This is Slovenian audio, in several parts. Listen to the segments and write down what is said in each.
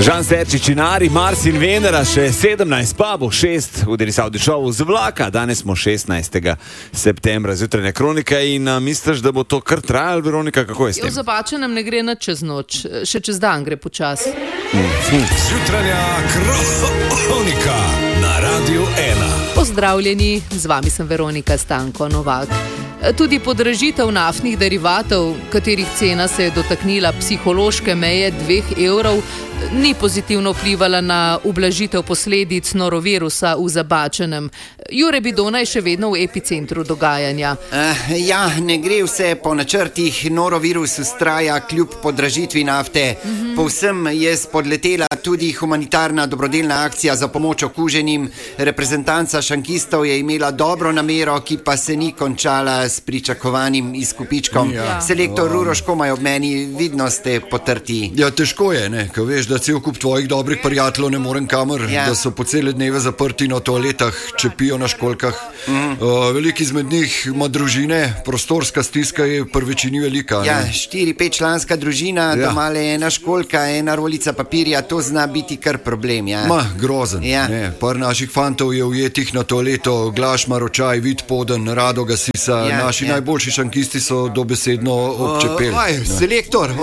Žan Serčič in Ari, Mars in Venera, še 17, pa bo 6 v Derisavdi šovu z vlaka. Danes smo 16. septembra, zjutrajna kronika in misliš, da bo to kar trajalo, Veronika, kako je s tem? V Zabačenem ne gre na čez noč, še čez dan gre počas. Zjutrajna kronika na Radiu 1. Pozdravljeni, z vami sem Veronika Stanko Novak. Tudi podražitev naftnih derivatov, katerih cena se je dotaknila psihološke meje 2 evrov, ni pozitivno vplivala na ublažitev posledic norovirusa v Zabačenem. Jure Bidona je še vedno v epicentru dogajanja. Ne gre vse po načrtih, norovirus vztraja kljub podražitvi nafte. Povsem je spodletela tudi humanitarna dobrodelna akcija za pomoč okuženim. Reprezentanca šankistov je imela dobro namero, ki pa se ni končala s pričakovanim izkupičkom. Selektor Uroš Komaj ob meni, vidno ste potrti. Ja, težko je, ne, ko veš, da cel kup tvojih dobrih prijateljev ne morem kamor, da so po cele dneve zaprti na toaletah, čepijo na školjkah. Veliki izmed njih ima družine, prostorska stiska je pri večini velika. 4-5 članska družina, doma le ena školjka, ena rolica papirja, to zna biti kar problem. Grozen. Par naših fantov je ujetih na toaleto, Glaš Maročaj, Vid Poden, Rado Gasisa, naši najboljši šankisti so dobesedno občepeli. Selektor,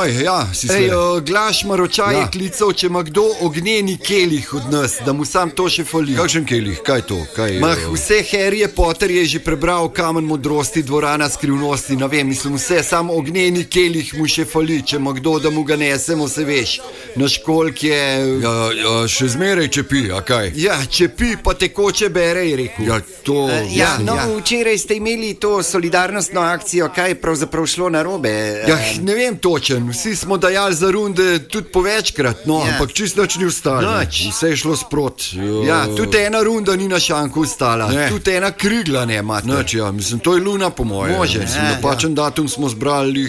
Glaš Maročaj je klical, če ima kdo ognjeni kelih od nas, da mu sam to še fali. Kakšen kelih? Kaj to? Vse Harryje Potter je že prebral, Kamen modrosti, Dvorana skrivnosti, ne vem, mislim vse, sam ognjeni kelih mu še fali, če ima kdo, da mu ga nesemo, se veš. Na školjk je... še zmeraj čepi, a kaj? Čepi, pa tekoče bere, je rekel. Včeraj ste imeli to solidarnostno akcijo, kaj je pravzaprav šlo narobe? Ne vem točen, vsi smo dajali za runde tudi po večkrat, ampak čisto nič ni ustalo. Vse je šlo sprot. Tudi ena runda ni na šanku ustala. Tudi ena krigla ne imate. Mislim, to je luna po moje. Napačen datum smo zbrali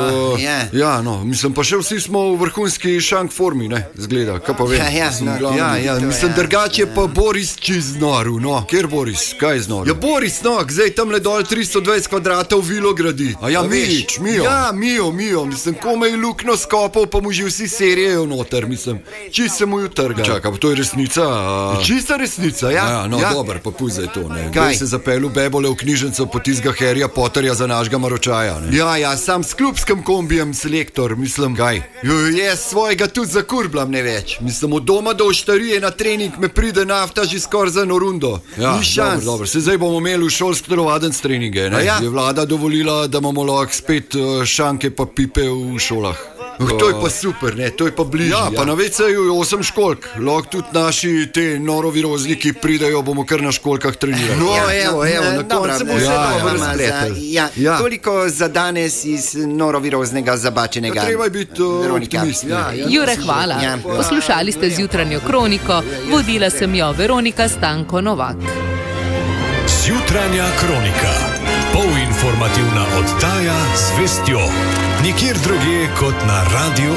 mislim, pa še vsi smo v vrhunski šank formi, ne, zgleda, kaj pa vem. Mislim, drugače je pa Boris čist noru, Kjer Boris? Kaj je z noru? Boris, zdaj tamle dol 320 kvadratov vilo gradi. Mijo. Mislim, komaj lukno skopal, pa mu že vsi serijejo noter, mislim. Čist se mu ju trga. Čakaj, pa to je resnica? Čista resnica, dober, pa puzaj to, ne. Kaj se zapelu bebole v knjižnico po tizga Harryja Potterja za našega Maročaja, ne. Sam s klubskim kombijem selektor, mislim. Kaj? Jaz svojega tudi zakurblam, ne več. Mislim, od doma do oštarije na trening me pride nafta že skoraj za eno rundo. Ni šans. Dobro, se zdaj bomo imeli v šolski telovadence treninge, ne. Je vlada dovolila, da imamo lahko spet šanke pa pipe v šolah. To je pa super, ne, to je pa bližje. Pa na WC-ju je 8 školjk. Lahko tudi naši te norovirozniki pridejo, bomo kar na školjkah trenirali. Na koncu bo vse dobro spletelo. Toliko za danes iz noroviroznega Zabačenega. Treba je biti optimist. Jure, hvala. Poslušali ste zjutranjo kroniko, vodila sem jo Veronika Stanko Novak. Zjutranja kronika. Polinformativna oddaja z vestjo. Nikjer drugje kot na Radiu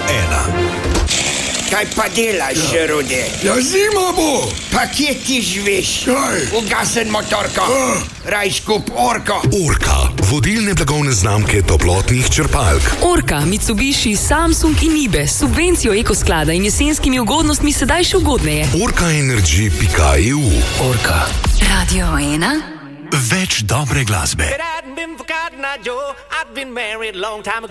1. Kaj pa delaš, Rude? Zima bo! Pa kje ti živiš? Ugasen motorko. Raj skup Orko. Orka, vodilne blagovne znamke toplotnih črpalk. Orka, Mitsubishi, Samsung in Ibe s subvencijo ekosklada in jesenskimi ugodnostmi sedaj še ugodneje. Orkaenergy.eu. Orka. Radio 1. Več dobre glasbe.